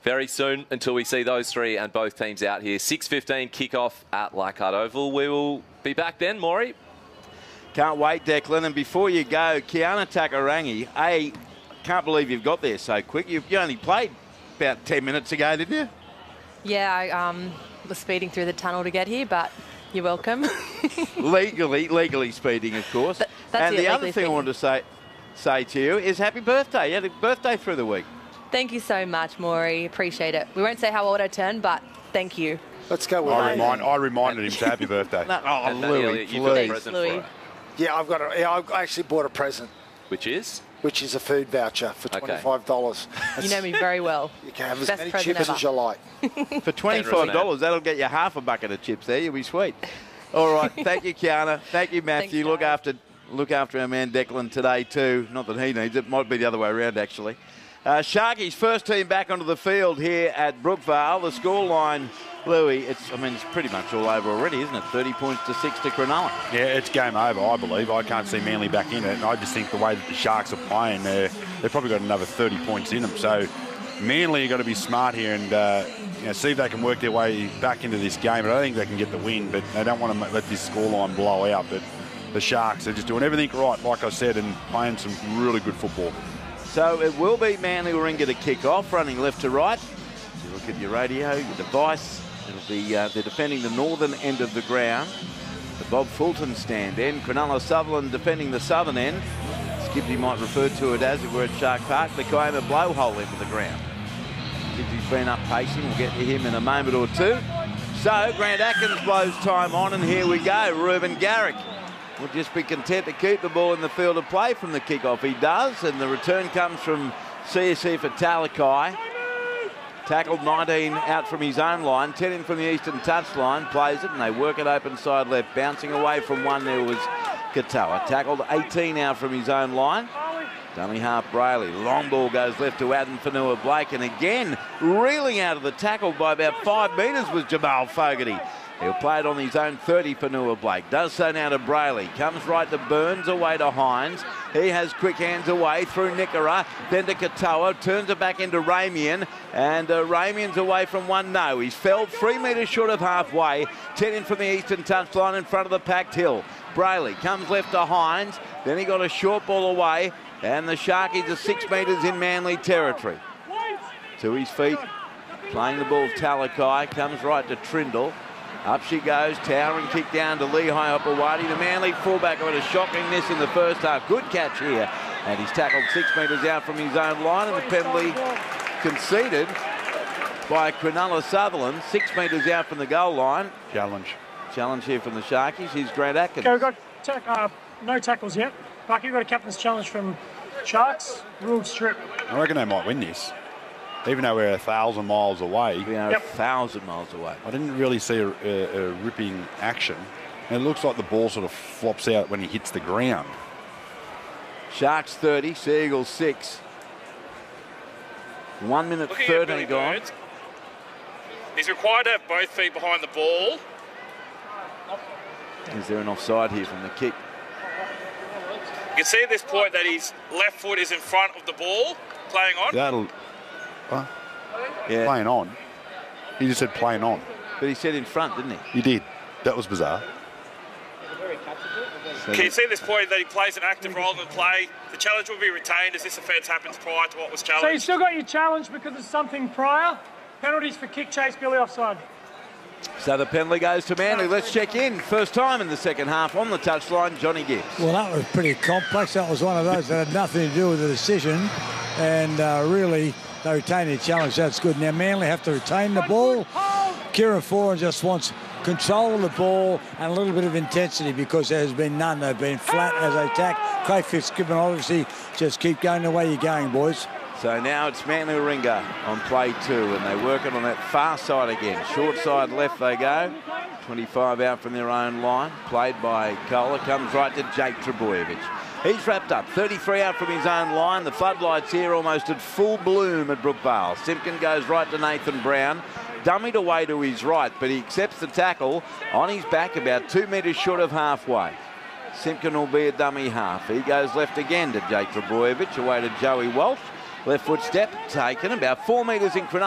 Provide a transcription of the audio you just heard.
very soon until we see those three and both teams out here. 6:15 kickoff at Leichhardt Oval. We will be back then, Maury. Can't wait, Declan. And before you go, Kiana Takarangi, can't believe you've got there so quick. You only played about 10 minutes ago, didn't you? Yeah, I was speeding through the tunnel to get here, but you're welcome. legally speeding, of course. And the other thing I wanted to say to you is happy birthday. You had a birthday through the week. Thank you so much, Maury. Appreciate it. We won't say how old I turned, but thank you. Let's go with I reminded him to happy birthday. Louis, you've got a present Louis. for her. Yeah, I actually bought a present. Which is? Which is a food voucher for $25. You know me very well. You can have as Best many present chips ever. as you like. For $25, that'll get you half a bucket of chips there. You'll be sweet. All right. Thank you, Kiana. Thank you, Matthew. Thanks, Look after our man Declan today too. Not that he needs it. Might be the other way around, actually. Sharkies, first team back onto the field here at Brookvale. The scoreline, Louis, it's pretty much all over already, isn't it? 30 points to 6 to Cronulla. Yeah, it's game over, I believe. I can't see Manly back in it. And I just think the way that the Sharks are playing, they've probably got another 30 points in them. So Manly have got to be smart here and see if they can work their way back into this game. But I think they can get the win, but they don't want to let this scoreline blow out. But the Sharks are just doing everything right, like I said, and playing some really good football. So it will be Manly Warringah to kick off, running left to right. So you look at your radio, your device. It'll be they're defending the northern end of the ground. The Bob Fulton stand end. Cronulla Sutherland defending the southern end. Skipsy might refer to it as if we're at Shark Park. The Kiama blowhole end of the ground. Skipsy's been up pacing. We'll get to him in a moment or two. So Grant Atkins blows time on, and here we go. Reuben Garrick will just be content to keep the ball in the field of play from the kickoff. He does, and the return comes from CSC for Talakai. Tackled 19 out from his own line, 10 in from the eastern touchline, plays it, and they work it open side left. Bouncing away from one, there was Katoa. Tackled 18 out from his own line. Dummy half Brayley. Long ball goes left to Adam Fanua-Blake, and again, reeling out of the tackle by about 5 metres was Jamal Fogarty. He'll play it on his own 30 for Fanua-Blake. Does so now to Brayley. Comes right to Burns, away to Hines. He has quick hands away through Nickera, then to Katoa. Turns it back into Ramian. And Ramian's away from one. No, he's fell 3 metres short of halfway. 10 in from the eastern touchline in front of the packed hill. Brayley comes left to Hines. Then he got a short ball away. And the Sharkies are 6 metres in Manly territory. To his feet, playing the ball, Talakai. Comes right to Trindle. Up she goes, towering kick down to Lehigh Opawati. The Manly fullback got a shocking miss in the first half. Good catch here. And he's tackled 6 metres out from his own line. And the penalty conceded by Cronulla Sutherland. 6 metres out from the goal line. Challenge here from the Sharkies. Here's Grant Atkins. Okay, we've got no tackles yet. Bucky, we've got a captain's challenge from Sharks. Ruled strip. I reckon they might win this. Even though we're 1,000 miles away. We are 1,000 miles away. I didn't really see a ripping action. And it looks like the ball sort of flops out when he hits the ground. Sharks 30, Seagulls 6. 1 minute 13 gone. He's required to have both feet behind the ball. Is there an offside here from the kick? You can see at this point that his left foot is in front of the ball, playing on. Playing on. He just said playing on. But he said in front, didn't he? He did. That was bizarre. Can you see at this point that he plays an active role in the play? The challenge will be retained as this offence happens prior to what was challenged. So you still got your challenge because of something prior. Penalties for kick chase, Billy offside. So the penalty goes to Manly. Let's check in. First time in the second half on the touchline, Johnny Gibbs. Well, that was pretty complex. That was one of those that had nothing to do with the decision. And really, they retained their challenge. That's good. Now, Manly have to retain the ball. Kieran Foran just wants control of the ball and a little bit of intensity because there has been none. They've been flat as they attack. Craig Fitzgibbon obviously just keep going the way you're going, boys. So now it's Manly Warringah on play 2, and they work it on that far side again. Short side left they go. 25 out from their own line. Played by Kohler. Comes right to Jake Trebojevic. He's wrapped up. 33 out from his own line. The floodlights here almost at full bloom at Brookvale. Simpkin goes right to Nathan Brown. Dummied away to his right, but he accepts the tackle on his back about 2 metres short of halfway. Simpkin will be a dummy half. He goes left again to Jake Trebojevic, away to Joey Walsh. Left foot step taken about 4 metres in Cronulla.